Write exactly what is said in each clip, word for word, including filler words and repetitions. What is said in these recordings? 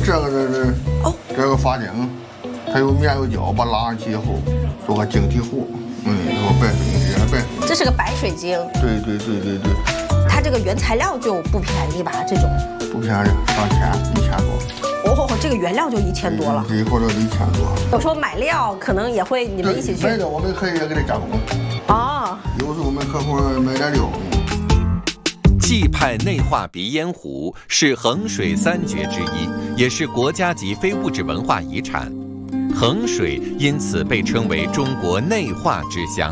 这个这是哦，这个发晶，它有面有胶，把拉上去以后做个晶体糊。嗯，做白水晶，白。 这是个白水晶。 对对对对对。 它这个原材料就不便宜吧？这种。 不便宜，上千，一千多。 哦，这个原料就一千多了。 这一块都一千多。 有时候买料可能也会你们一起去。 买的我们可以给他加工。 哦。 有时候我们客户买点料。 冀派内化鼻烟壶是衡水三绝之一，也是国家级非物质文化遗产。衡水因此被称为中国内化之乡。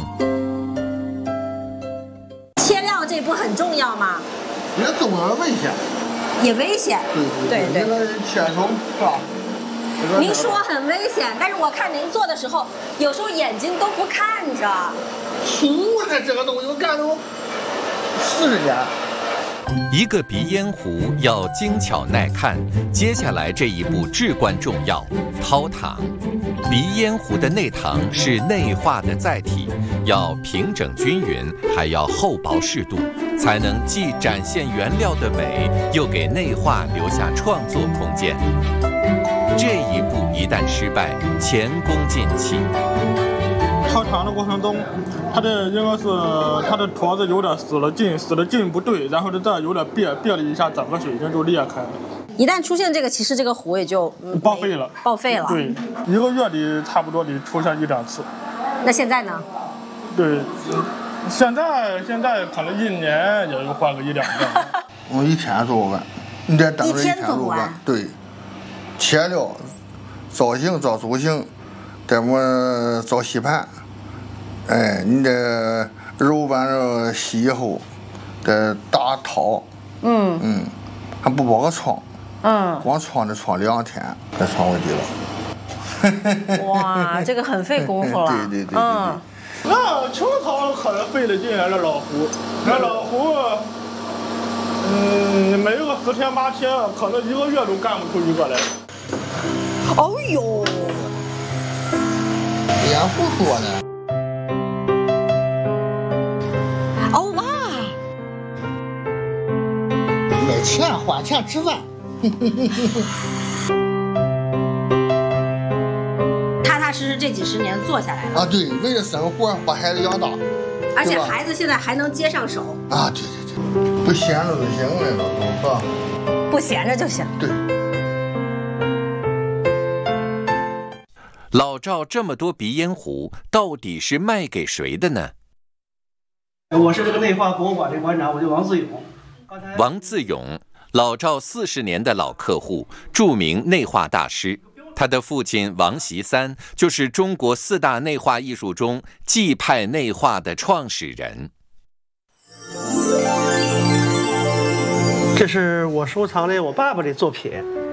切料这步很重要吗？ 也重要危险。 也危险。 对对对。那个切手是吧？ 您说很危险，但是我看您做的时候，有时候眼睛都不看着。 出来这个东西我干了四十年。 一个鼻烟壶要精巧耐看，接下来这一步至关重要，掏糖。鼻烟壶的内糖是内化的载体，要平整均匀，还要厚薄适度，才能既展现原料的美，又给内化留下创作空间。这一步一旦失败，前功尽弃。 掏糖的过程中，它的应该是它的坨子有点使了劲，使的劲不对，然后就这有点别别了一下，整个水晶就裂开了。 一旦出现这个，其实这个壶也就、嗯、 报废了， 报废了。 对，一个月里差不多得出现一两次。 那现在呢？ 对，现在现在可能一年也就换个一两个。 我一天做完，你得等着一天做完。 对，切料、造型、造塑形，再么造吸盘。哎，你得揉完了洗以后，再打套。嗯嗯，还不包个窗。嗯，光窗得窗两天，再窗回去了。哇，这个很费功夫了。 对对对对对。嗯， 那秋桃可能费了劲，来了老胡，那老胡，嗯，没个十天八天，可能一个月都干不出一个来。 哦呦， 烟壶多呢。 哦哇！ 卖钱花钱吃饭。 踏踏实实这几十年做下来了啊，对，为了生活把孩子养大， 而且孩子现在还能接上手啊，对对对，不闲着就行了，老头是吧？ 不闲着就行。 对。 老赵这么多鼻烟壶，到底是卖给谁的呢？ 我是这个内化博物馆的馆长，我叫王自勇。 王自勇，老赵四十年的老客户，著名内化大师。他的父亲王习三就是中国四大内化艺术中冀派内化的创始人。 这是我收藏的我爸爸的作品。